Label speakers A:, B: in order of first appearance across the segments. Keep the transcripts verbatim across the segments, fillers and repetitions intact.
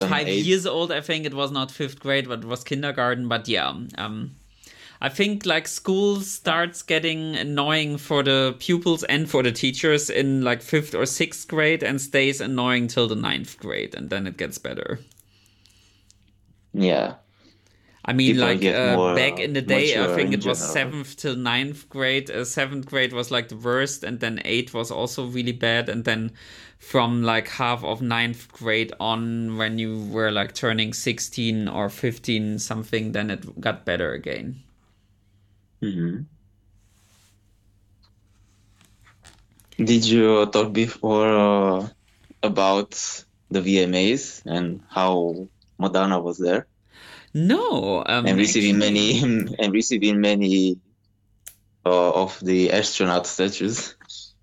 A: five
B: age.
A: years old, I think it was not fifth grade, but it was kindergarten. But yeah, um, I think like school starts getting annoying for the pupils and for the teachers in like fifth or sixth grade and stays annoying till the ninth grade, and then it gets better.
B: Yeah,
A: I mean,
B: people
A: like
B: get
A: uh,
B: more
A: back
B: uh,
A: in the day, I
B: mature
A: think
B: in
A: it was
B: general.
A: seventh till ninth grade. Uh, seventh grade was like the worst, and then eight was also really bad. And then from like half of ninth grade on, when you were like turning sixteen or fifteen something, then it got better again.
B: Hmm. Did you talk before uh, about the V M As and how Madonna was there
A: No,
B: and
A: um,
B: receiving
A: actually,
B: many and receiving many uh, of the astronaut statues?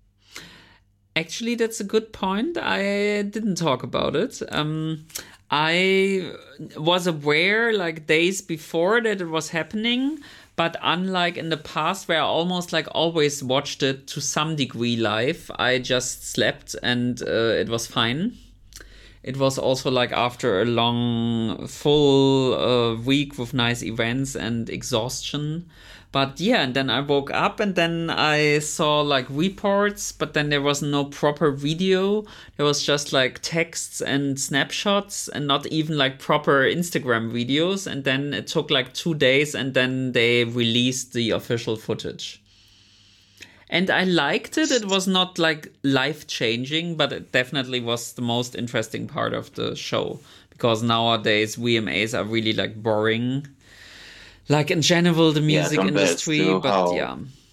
A: Actually, that's a good point. I didn't talk about it. Um, I was aware like days before that it was happening, but unlike in the past where I almost like always watched it to some degree live, I just slept and uh, it was fine. It was also like after a long, full uh, week with nice events and exhaustion. But yeah, and then I woke up and then I saw like reports, but then there was no proper video. There was just like texts and snapshots and not even like proper Instagram videos. And then it took like two days and then they released the official footage. And I liked it. It was not like life changing, but it definitely was the most interesting part of the show. Because nowadays V M As are really like boring. Like in general, the
B: Yeah,
A: music
B: compared
A: industry,
B: to
A: but
B: how,
A: yeah.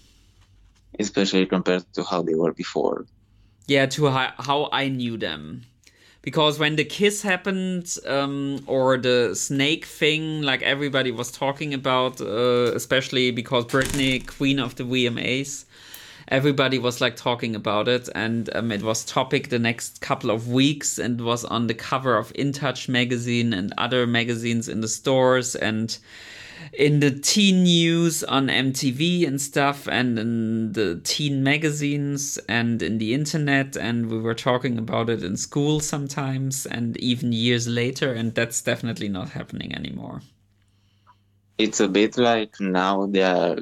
B: especially compared to how they were before.
A: Yeah, to how, how I knew them. Because when the kiss happened, um, or the snake thing, like everybody was talking about, uh, especially because Britney, queen of the V M As, everybody was like talking about it, and um, it was topic the next couple of weeks, and was on the cover of In Touch magazine and other magazines in the stores, and in the teen news on M T V and stuff, and in the teen magazines and in the internet, and we were talking about it in school sometimes and even years later, and that's definitely not happening anymore.
B: It's a bit like now they are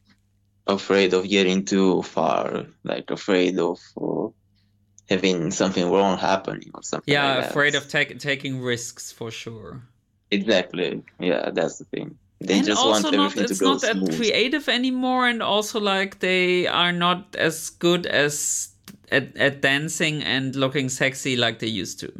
B: afraid of getting too far, like afraid of uh, having something wrong happening or something like
A: Yeah,
B: that.
A: afraid of tak taking risks for sure.
B: Exactly. Yeah, that's the thing. They
A: And
B: just
A: also
B: want
A: not
B: everything to
A: it's
B: go
A: not that
B: smooth.
A: creative anymore, and also like they are not as good as at, at dancing and looking sexy like they used to.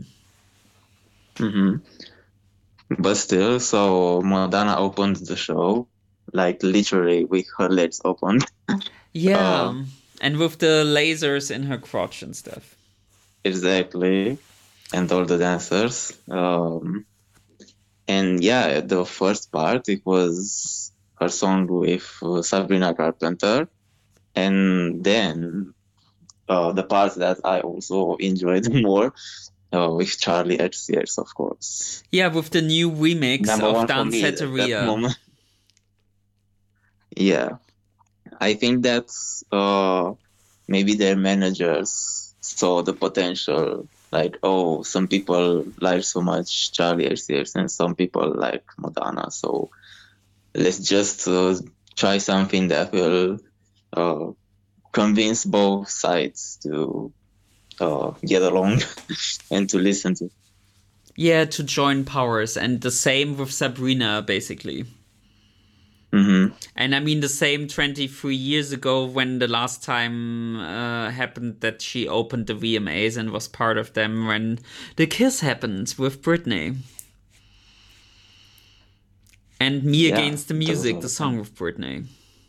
B: Hmm. But still, so Madonna opened the show, like literally with her legs open. Uh,
A: Yeah, and with the lasers in her crotch and stuff.
B: exactly. And all the dancers. Um, and yeah, the first part, it was her song with uh, Sabrina Carpenter. And then uh, the part that I also enjoyed more uh, with Charlie X C X, of course.
A: Yeah, with the new remix
B: Number
A: of
B: one for me at that
A: Danceteria.
B: moment. Yeah, I think that's uh, maybe their managers saw the potential. Like, oh, some people like so much Charlie X C X and some people like Madonna. So let's just uh, try something that will uh, convince both sides to uh, get along and to listen to.
A: Yeah, to join powers, and the same with Sabrina, basically.
B: Mm-hmm.
A: And I mean the same twenty-three years ago when the last time uh, happened that she opened the V M As and was part of them, when the kiss happened with Britney. And Me
B: Yeah,
A: Against the
B: those
A: Music,
B: were
A: the
B: the
A: song
B: times.
A: with Britney.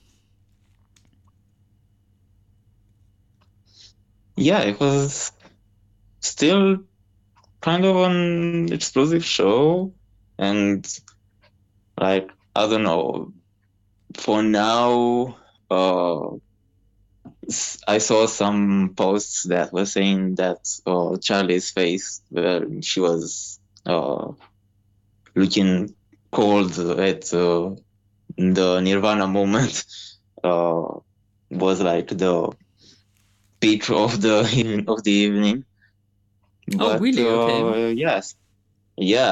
B: Yeah, it was still kind of an explosive show, and like I don't know. For now, uh, s- I saw some posts that were saying that uh, Charlie's face, where she was uh, looking cold at uh, the Nirvana moment, uh, was like the peak of the even- of the evening.
A: Oh,
B: But
A: really? Okay.
B: uh, yes, yeah,